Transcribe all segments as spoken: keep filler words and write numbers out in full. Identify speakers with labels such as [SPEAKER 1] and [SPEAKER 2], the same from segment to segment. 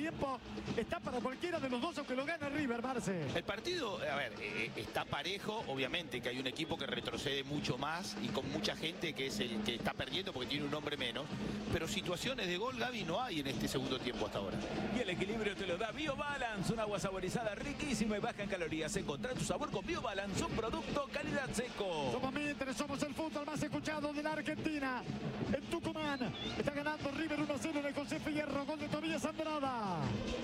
[SPEAKER 1] tiempo está para cualquiera de los dos, aunque lo gane River, Marce.
[SPEAKER 2] El partido, a ver, eh, está parejo. Obviamente que hay un equipo que retrocede mucho más y con mucha gente que es el que está perdiendo porque tiene un hombre menos. Pero situaciones de gol, Gaby, no hay en este segundo tiempo hasta ahora.
[SPEAKER 3] Y el equilibrio te lo da BioBalance, un agua saborizada riquísima y baja en calorías. Encontrá tu sabor con BioBalance, un producto calidad seco.
[SPEAKER 1] Somos Mitre, somos el fútbol más escuchado de la Argentina. En Tucumán está ganando River uno a cero en el José Fierro, gol de Tobías Andrada.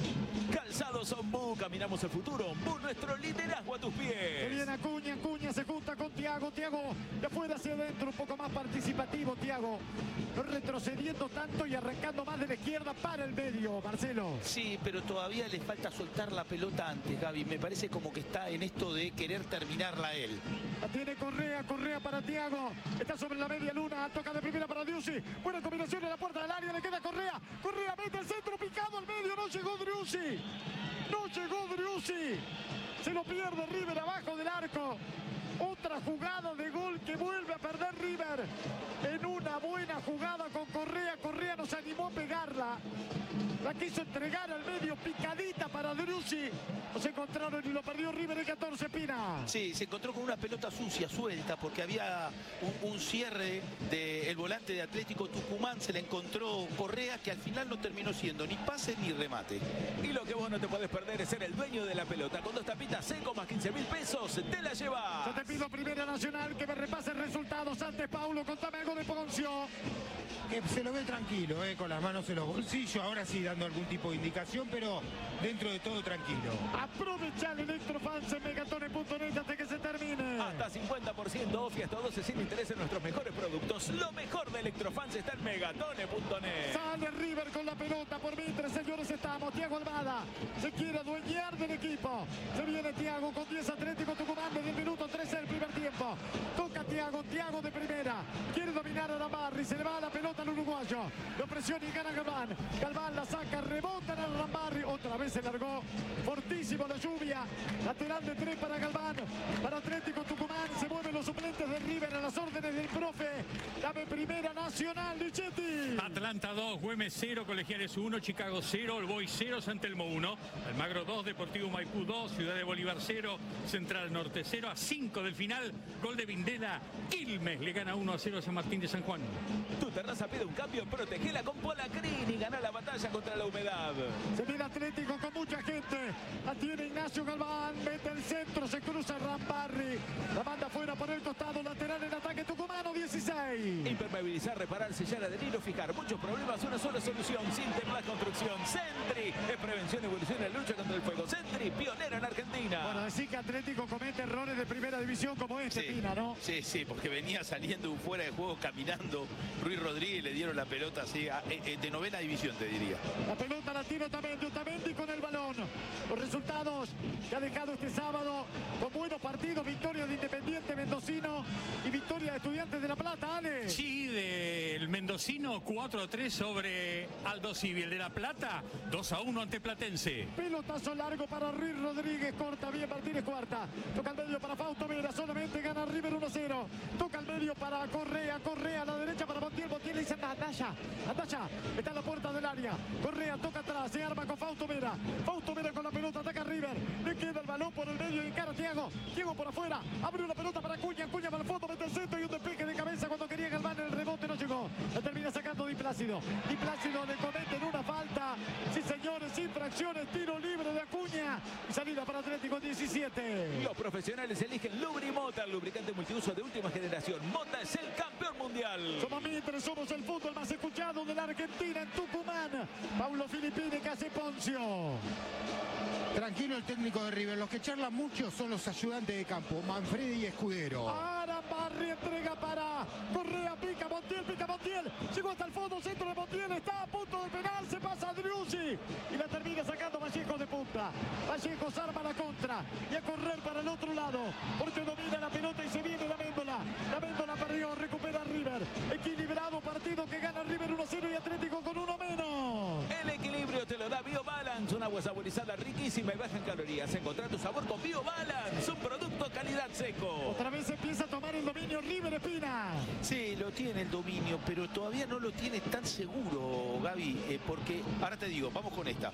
[SPEAKER 3] Calzados Ombú, caminamos el futuro. Ombú, nuestro liderazgo a tus pies.
[SPEAKER 1] Que viene Acuña, Acuña se junta con Thiago, Thiago de afuera hacia adentro, un poco más participativo Thiago, no retrocediendo tanto y arrancando más de la izquierda para el medio, Marcelo.
[SPEAKER 2] Sí, pero todavía le falta soltar la pelota antes, Gaby. Me parece como que está en esto de querer terminarla él.
[SPEAKER 1] La tiene Correa, Correa para Thiago, está sobre la media luna, toca de primera para Driussi, buena combinación en la puerta del área, le queda Correa, Correa mete el centro picado al medio, no llegó Driussi, no llegó Driussi, se lo pierde River abajo del arco. Otra jugada de gol que vuelve a perder River en una buena jugada con Correa. Correa no se animó a pegarla, la quiso entregar al medio, picadita para Driussi. No se encontraron y lo perdió River en catorce, Pina.
[SPEAKER 2] Sí, se encontró con una pelota sucia, suelta, porque había un, un cierre del volante de Atlético Tucumán. Se le encontró Correa, que al final no terminó siendo ni pase ni remate.
[SPEAKER 3] Y lo que vos no te podés perder es ser el dueño de la pelota. Con dos tapitas seco más quince mil pesos, te la llevas.
[SPEAKER 1] Yo te pido, Primera Nacional, que me repase resultados. Antes, Paulo, contame algo de Poncio.
[SPEAKER 4] Que se lo ve tranquilo, eh, con las manos en los bolsillos, ahora sí dando algún tipo de indicación, pero dentro de todo tranquilo.
[SPEAKER 1] Aprovecha el Electrofans en megatone punto net hasta que se termine.
[SPEAKER 3] Hasta cincuenta por ciento off y hasta doce sin interés en nuestros mejores productos. Lo mejor de Electrofans está en megatone punto net.
[SPEAKER 1] Sale River con la pelota por Mitre, señores, estamos. Thiago Almada se quiere adueñar del equipo. Se viene Thiago con diez, Atlético Tucumán desde el minuto trece del primer tiempo. Toca Thiago, Thiago de primera. Quiere dominar a Rambarri, se le va la pelota al uruguayo. Lo presiona y gana Galván. Galván la saca, rebota en el Rambarri. Otra vez se largó. Fortísimo la lluvia. Lateral de tres para Galván. Para Atlético Tucumán. Se mueven los suplentes de River a las órdenes del profe. Dame Primera Nacional, Lichetti.
[SPEAKER 5] Atlanta dos, Güemes cero, Colegiales uno, Chicago cero, El Boy cero, San Telmo uno, Almagro dos, Deportivo Maipú dos, Ciudad de Bolívar cero, Central Norte cero. A cinco del final, gol de Vindela. Quilmes le gana uno a cero a San Martín de San Juan.
[SPEAKER 3] Tu terraza pide un cambio, protegela con Polacrin y gana la batalla contra la humedad.
[SPEAKER 1] Se viene Atlético con mucha gente. La tiene Ignacio Galván. Mete el centro, se cruza Rambarri. La manda fuera por el costado, lateral en ataque tucumano, dieciséis.
[SPEAKER 3] Impermeabilizar, reparar, sellar, adherir o fijar. Muchos problemas, una sola solución. Sinterplas Construcción. Sentry es prevención, evolución y lucha contra el fuego. Sentry, pionero en Argentina.
[SPEAKER 1] Bueno, decir que Atlético comete errores de primera división como este,
[SPEAKER 2] Sí,
[SPEAKER 1] Pina, ¿no?
[SPEAKER 2] sí, sí, porque venía saliendo un fuera de juego caminando Ruiz Rodríguez, le dieron la pelota así a, eh, de novena división, te diría.
[SPEAKER 1] La pelota la tira Otamendi, Otamendi con el balón. Los resultados que ha dejado este sábado con buenos partidos, victoria de Independiente Mendocino y victoria de Estudiantes de La Plata, Ale.
[SPEAKER 5] Sí, del mendocino cuatro a tres sobre Aldo Civi. El de La Plata dos a uno ante Platense.
[SPEAKER 1] Pelotazo largo para Ruiz Rodríguez, corta bien Martínez, cuarta. Toca al medio para Fausto Vera, solamente gana River uno a cero. Toca al medio para Correa, Correa a la derecha para Montiel, Montiel le dice Andaya, Andaya, está en la puerta del área. Correa toca atrás, se arma con Fausto Vera. Fausto Vera con la pelota, ataca River. Le queda el balón por el medio y encara a Thiago. Thiago por afuera, abre una pelota para Acuña, Acuña para el fondo, mete el centro y un despeje de cabeza cuando quería Galván, el rebote no llegó. La termina sacando Di Plácido. Di Plácido le cometen una falta. Sí, señores, infracciones, tiro libre de Acuña. Y salida para Atlético diecisiete.
[SPEAKER 3] Los profesionales eligen Lubrimota, el lubricante multiuso de última generación. Mota es el campeón mundial.
[SPEAKER 1] Somos Mitre, somos el fútbol más escuchado de la Argentina en Tucumán. Paulo Filippini que hace Poncio.
[SPEAKER 4] Tranquilo el técnico de River, los que charlan mucho son los ayudantes de campo, Manfredi y Escudero.
[SPEAKER 1] Arambarri entrega para Correa, pica Montiel, pica Montiel. Llegó hasta el fondo, centro de Montiel, está a punto del penal, se pasa a Driussi y la termina sacando Vallejo de punta. Vallejo arma la contra y a correr para el otro lado, porque domina la pelota y se viene la Méndola. La Méndola perdió, recupera River. Equilibrado partido que gana River uno a cero y Atlético con uno menos.
[SPEAKER 3] El equilibrio te lo da BioBalance, una agua saborizada riquísima y baja en calorías. Encontrá tu sabor con BioBalance, un producto calidad seco.
[SPEAKER 1] Otra vez empieza a tomar el dominio River, Espina.
[SPEAKER 2] Sí, lo tiene el dominio, pero todavía no lo tiene tan seguro, Gaby, eh, porque, ahora te digo, vamos con esta.